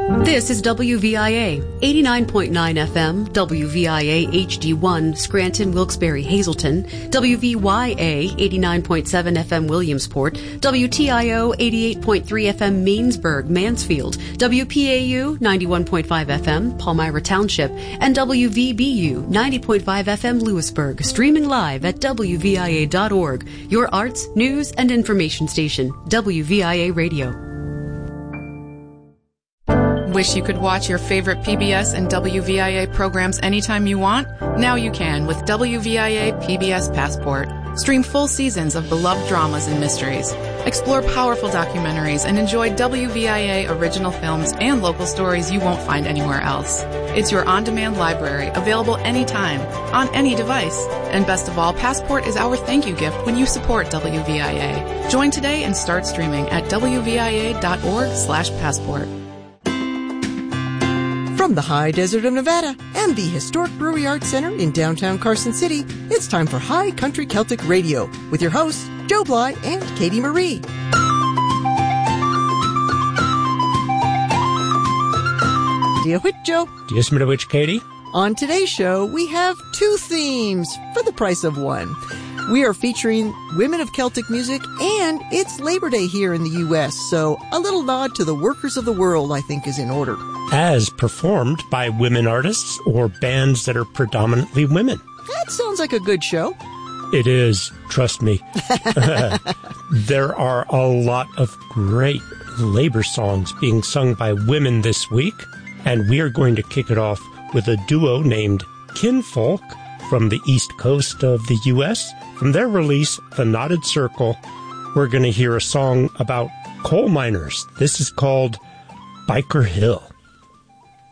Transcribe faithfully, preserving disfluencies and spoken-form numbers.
This is W V I A, eighty-nine point nine F M, W V I A H D one, Scranton, Wilkes-Barre, Hazleton, W V Y A, eighty-nine point seven F M, Williamsport, W T I O, eighty-eight point three F M, Mainsburg, Mansfield, W P A U, ninety-one point five F M, Palmyra Township, and W V B U, ninety point five F M, Lewisburg, streaming live at W V I A dot org, your arts, news, and information station, W V I A Radio. Wish you could watch your favorite P B S and W V I A programs anytime you want? Now you can with W V I A P B S Passport. Stream full seasons of beloved dramas and mysteries. Explore powerful documentaries and enjoy W V I A original films and local stories you won't find anywhere else. It's your on-demand library, available anytime, on any device. And best of all, Passport is our thank you gift when you support W V I A. Join today and start streaming at W V I A dot org slash passport. From the high desert of Nevada and the historic Brewery Arts Center in downtown Carson City, it's time for High Country Celtic Radio with your hosts, Joe Bly and Katie Marie. Dear which, Joe? Yes, Mister Witch, Katie? On today's show, we have two themes for the price of one. We are featuring women of Celtic music, and it's Labor Day here in the U S, so a little nod to the workers of the world, I think, is in order. As performed by women artists or bands that are predominantly women. That sounds like a good show. It is, trust me. There are a lot of great labor songs being sung by women this week, and we are going to kick it off with a duo named Kinfolk from the East Coast of the U S. From their release, The Knotted Circle, we're going to hear a song about coal miners. This is called Biker Hill.